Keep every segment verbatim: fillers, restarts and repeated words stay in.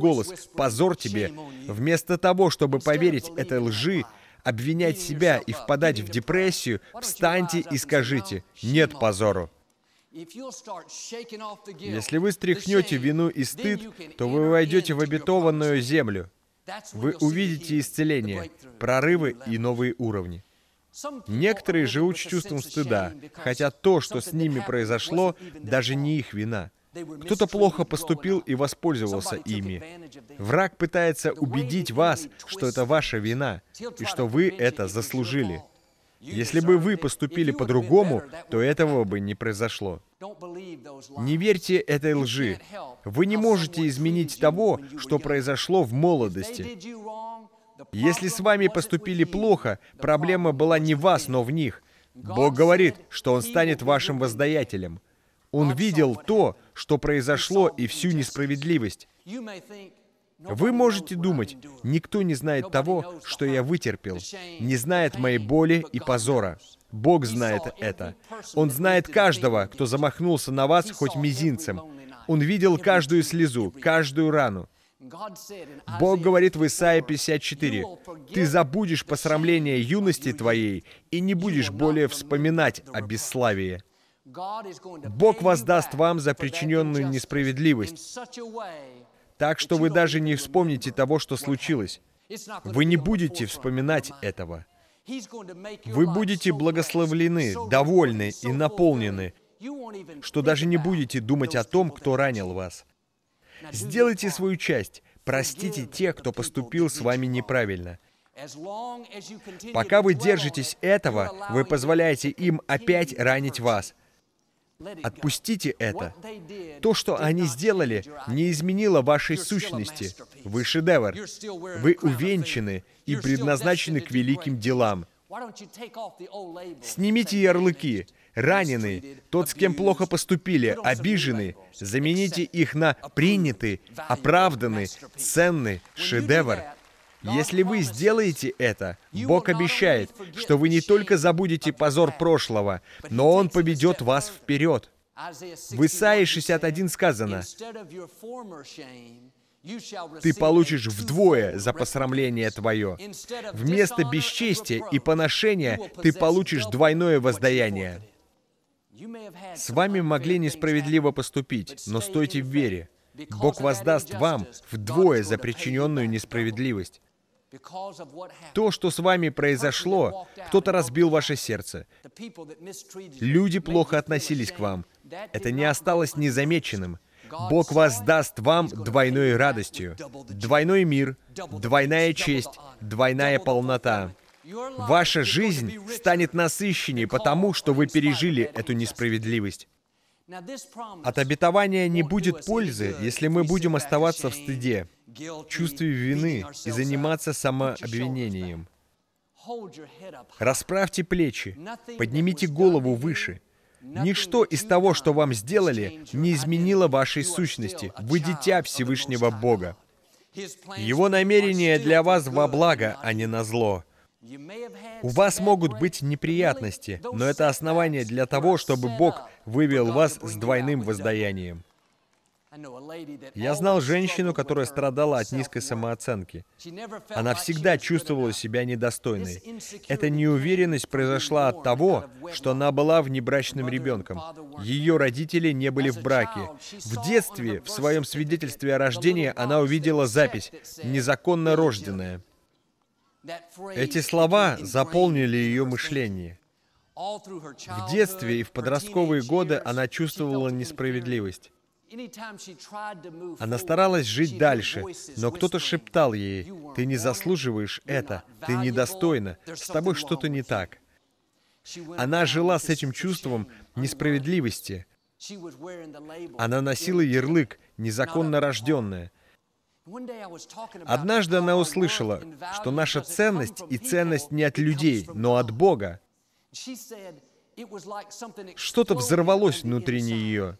голос «Позор тебе!», вместо того, чтобы поверить этой лжи, обвинять себя и впадать в депрессию, встаньте и скажите «Нет позору». Если вы стряхнете вину и стыд, то вы войдете в обетованную землю. Вы увидите исцеление, прорывы и новые уровни. Некоторые живут с чувством стыда, хотя то, что с ними произошло, даже не их вина. Кто-то плохо поступил и воспользовался ими. Враг пытается убедить вас, что это ваша вина, и что вы это заслужили. Если бы вы поступили по-другому, то этого бы не произошло. Не верьте этой лжи. Вы не можете изменить того, что произошло в молодости. Если с вами поступили плохо, проблема была не в вас, но в них. Бог говорит, что Он станет вашим воздаятелем. Он видел то, что произошло, и всю несправедливость. Вы можете думать, никто не знает того, что я вытерпел, не знает моей боли и позора. Бог знает это. Он знает каждого, кто замахнулся на вас хоть мизинцем. Он видел каждую слезу, каждую рану. Бог говорит в Исайя пятьдесят четыре, «Ты забудешь посрамление юности твоей и не будешь более вспоминать о бесславии». Бог воздаст вам за причиненную несправедливость, так что вы даже не вспомните того, что случилось. Вы не будете вспоминать этого. Вы будете благословлены, довольны и наполнены, что даже не будете думать о том, кто ранил вас. Сделайте свою часть. Простите тех, кто поступил с вами неправильно. Пока вы держитесь этого, вы позволяете им опять ранить вас. Отпустите это. То, что они сделали, не изменило вашей сущности. Вы шедевр. Вы увенчаны и предназначены к великим делам. Снимите ярлыки. Раненый, тот, с кем плохо поступили, обиженный, замените их на принятый, оправданный, ценный, шедевр. Если вы сделаете это, Бог обещает, что вы не только забудете позор прошлого, но Он поведет вас вперед. В Исайе шестьдесят один сказано, «Ты получишь вдвое за посрамление твое. Вместо бесчестия и поношения ты получишь двойное воздаяние». С вами могли несправедливо поступить, но стойте в вере. Бог воздаст вам вдвое за причиненную несправедливость. То, что с вами произошло, кто-то разбил ваше сердце. Люди плохо относились к вам. Это не осталось незамеченным. Бог воздаст вам двойной радостью. Двойной мир, двойная честь, двойная полнота. Ваша жизнь станет насыщенней, потому что вы пережили эту несправедливость. От обетования не будет пользы, если мы будем оставаться в стыде, чувстве вины и заниматься самообвинением. Расправьте плечи, поднимите голову выше. Ничто из того, что вам сделали, не изменило вашей сущности. Вы дитя Всевышнего Бога. Его намерение для вас во благо, а не на зло. У вас могут быть неприятности, но это основание для того, чтобы Бог вывел вас с двойным воздаянием. Я знал женщину, которая страдала от низкой самооценки. Она всегда чувствовала себя недостойной. Эта неуверенность произошла от того, что она была внебрачным ребенком. Ее родители не были в браке. В детстве, в своем свидетельстве о рождении, она увидела запись «незаконно рожденная». Эти слова заполнили ее мышление. В детстве и в подростковые годы она чувствовала несправедливость. Она старалась жить дальше, но кто-то шептал ей: «Ты не заслуживаешь это, ты недостойна, с тобой что-то не так». Она жила с этим чувством несправедливости. Она носила ярлык «незаконно рожденная». Однажды она услышала, что наша ценность и ценность не от людей, но от Бога. Что-то взорвалось внутри нее.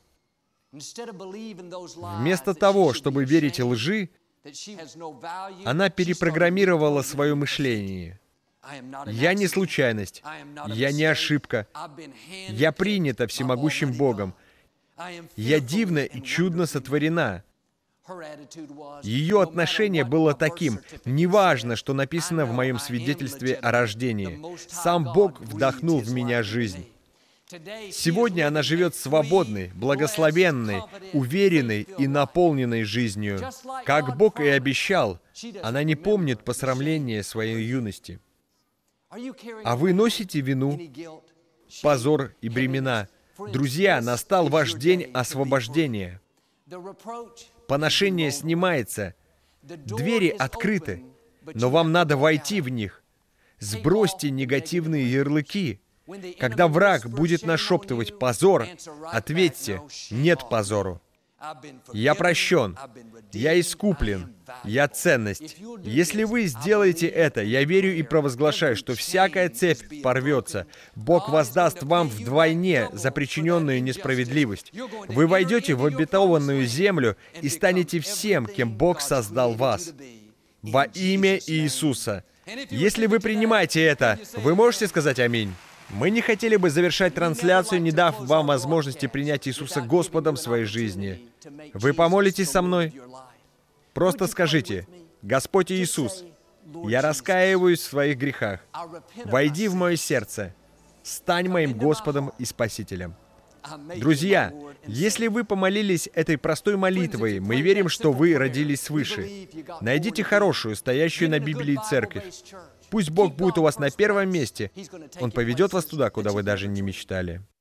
Вместо того, чтобы верить лжи, она перепрограммировала свое мышление. «Я не случайность, я не ошибка, я принята всемогущим Богом, я дивно и чудно сотворена». Ее отношение было таким: неважно, что написано в моем свидетельстве о рождении, сам Бог вдохнул в меня жизнь. Сегодня она живет свободной, благословенной, уверенной и наполненной жизнью. Как Бог и обещал, она не помнит посрамления своей юности. А вы носите вину, позор и бремена. Друзья, настал ваш день освобождения. Поношение снимается, двери открыты, но вам надо войти в них. Сбросьте негативные ярлыки. Когда враг будет нашептывать «позор», ответьте «нет позору». Я прощен, я искуплен, я ценность. Если вы сделаете это, я верю и провозглашаю, что всякая цепь порвется. Бог воздаст вам вдвойне за причиненную несправедливость. Вы войдете в обетованную землю и станете всем, кем Бог создал вас. Во имя Иисуса. Если вы принимаете это, вы можете сказать «Аминь». Мы не хотели бы завершать трансляцию, не дав вам возможности принять Иисуса Господом в своей жизни. Вы помолитесь со мной? Просто скажите: «Господь Иисус, я раскаиваюсь в своих грехах. Войди в мое сердце. Стань моим Господом и Спасителем». Друзья, если вы помолились этой простой молитвой, мы верим, что вы родились свыше. Найдите хорошую, стоящую на Библии церковь. Пусть Бог будет у вас на первом месте. Он поведет вас туда, куда вы даже не мечтали.